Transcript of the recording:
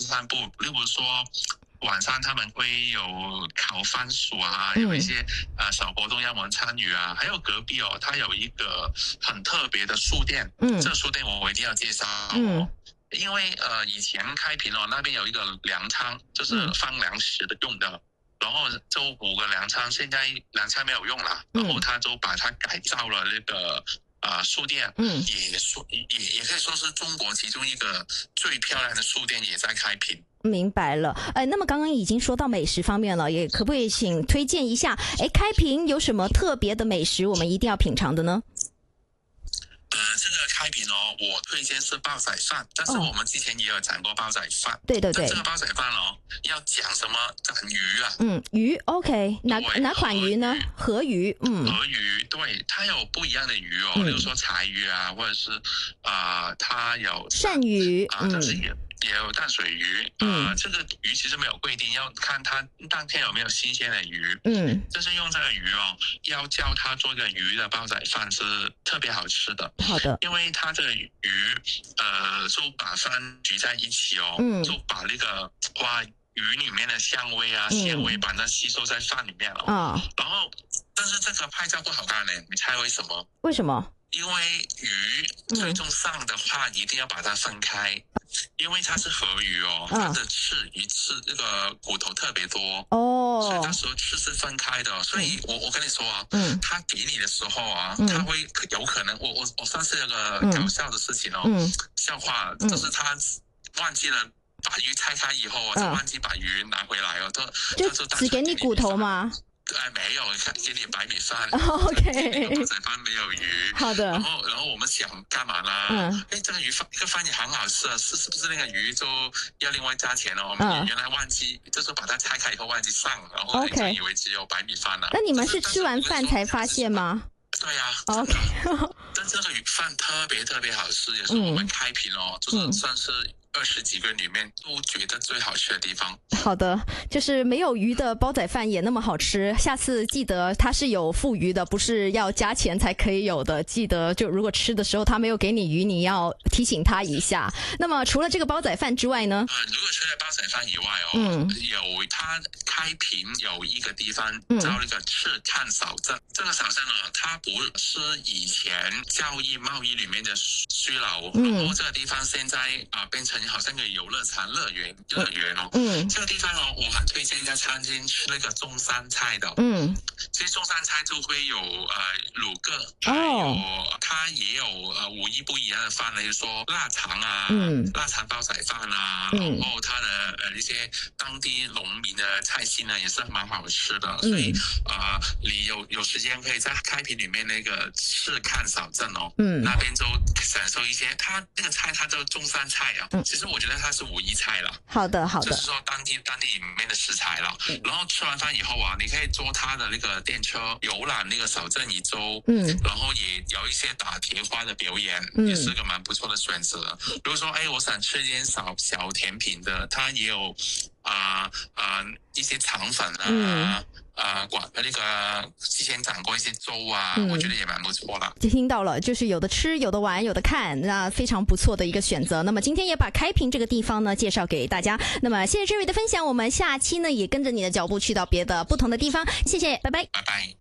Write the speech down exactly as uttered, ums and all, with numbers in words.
散步，例如说晚上他们会有烤番薯啊， 嗯有一些呃小活动让我们参与啊，还有隔壁哦，它有一个很特别的书店， 嗯这个书店我一定要介绍哦。 嗯因为呃以前开平哦那边有一个粮仓，就是嗯放粮食的用的，然后这五个粮仓现在粮仓没有用了， 嗯然后他就把它改造了那个呃书店， 嗯也说也也可以说是中国其中一个最漂亮的书店，也在开平。 明白了。呃，那么刚刚已经说到美食方面了，也可不可以请推荐一下？哎，开平有什么特别的美食我们一定要品尝的呢？ 呃，这个开平哦，我推荐是煲仔饭，但是哦我们之前也有讲过煲仔饭。 对对对但这个煲仔饭哦，要讲什么？讲鱼啊， 嗯，鱼 OK，哪对哪款鱼呢？河鱼，嗯河鱼，对，它有不一样的鱼哦， 嗯例如说柴鱼啊，或者是啊、呃它有鳝鱼， 啊、 嗯但是也也有淡水鱼啊、 嗯呃这个鱼其实没有规定，要看它当天有没有新鲜的鱼。 嗯， 就是用这个鱼哦，要叫它做一个鱼的煲仔饭是特别好吃的。 好的， 因为它这个鱼，呃，就把饭聚在一起哦， 嗯就把那个哇鱼里面的香味啊、 嗯纤维把它吸收在饭里面了。 啊， 然后，但是这个拍照不好看呢，你猜为什么？ 为什么？ 因为鱼最终上的话，一定要把它分开，因为它是河鱼哦， 嗯它的翅鱼翅那个骨头特别多。所以哦那，时候翅是分开的，所以我我跟你说啊， 嗯他给你的时候啊， 嗯他会有可能，我我我上次有个嗯搞笑的事情哦， 嗯笑话嗯就是他忘记了把鱼拆开以后啊， 嗯就忘记把鱼拿回来哦，他就他就单只给纯你骨头米饭？ 吗哎，没有，看给你白米饭。 ？OK， 那个煲仔饭没有鱼。 好的然，后，然后我们想干嘛呢？ 嗯哎，这个鱼饭，这个饭也很好吃啊，是是不是那个鱼就要另外加钱哦？我们嗯原来忘记，就是把它拆开以后忘记上，然后 OK 就以为只有白米饭了。 那你们就是吃完饭才发现？吗对呀、 ？OK， 但这个鱼饭特别特别好吃，也是嗯我们开平哦，就是算是二十几个人里面都觉得最好吃的地方。 好的，就是没有鱼的煲仔饭也那么好吃。下次记得它是有附鱼的，不是要加钱才可以有的。记得就如果吃的时候他没有给你鱼，你要提醒他一下。那么除了这个煲仔饭之外呢？ 啊、如果除了煲仔饭以外哦， 嗯有它开平有一个地方嗯叫那个赤坎小镇。这个小镇呢，它不是以前教育贸易里面的虚楼， 嗯然后这个地方现在啊、变成好像个游乐场乐园乐园哦。 嗯这个地方哦，我很推荐在餐厅吃那个中山菜的。 嗯其实中山菜就会有呃卤个， 哦还有它也有呃五一不一样的饭，例如说腊肠啊， 嗯腊肠煲仔饭啊， 嗯然后它的呃一些当地农民的菜系呢也是蛮好吃的， 嗯所以呃你有有时间可以在开平里面那个赤坎小镇哦， 嗯那边就享受一些，它那个菜它叫中山菜啊， 嗯其实我觉得它是五一菜了。 好的好的就是，说当地当地里面的食材了，然后吃完饭以后啊，你可以坐他的那个电车游览那个小镇一周， 嗯然后也有一些打铁花的表演， 嗯也是个蛮不错的选择。如果说哎，我想吃一点小小甜品的，它也有啊啊、呃呃、一些肠粉啊。 嗯啊，管那个之前讲过一些粥啊， 嗯我觉得也蛮不错的。 听到了，就是有的吃，有的玩，有的看，那非常不错的一个选择。那么今天也把开平这个地方呢介绍给大家。那么谢谢 Jerry 的分享，我们下期呢也跟着你的脚步去到别的不同的地方。谢谢，拜拜。 拜拜。